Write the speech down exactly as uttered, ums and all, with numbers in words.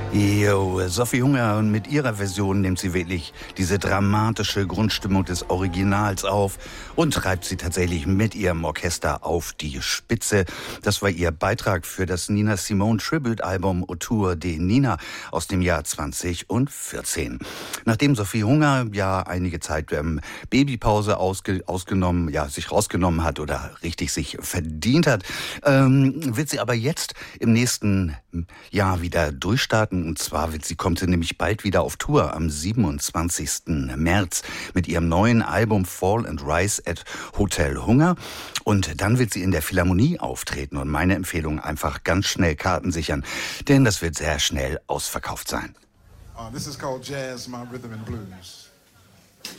Jo, Sophie Hunger, und mit ihrer Version nimmt sie wirklich diese dramatische Grundstimmung des Originals auf und treibt sie tatsächlich mit ihrem Orchester auf die Spitze. Das war ihr Beitrag für das Nina Simone Tribute-Album Autour de Nina aus dem Jahr zwanzig vierzehn. Nachdem Sophie Hunger ja einige Zeit ähm, Babypause ausge, ausgenommen, ja, sich rausgenommen hat oder richtig sich verdient hat, ähm, wird sie aber jetzt im nächsten Jahr wieder durchstarten. Und zwar wird sie, kommt sie nämlich bald wieder auf Tour am siebenundzwanzigsten März mit ihrem neuen Album Fall and Rise at Hotel Hunger. Und dann wird sie in der Philharmonie auftreten. Und meine Empfehlung, einfach ganz schnell Karten sichern, denn das wird sehr schnell ausverkauft sein. Uh, this is called Jazz, My Rhythm and Blues.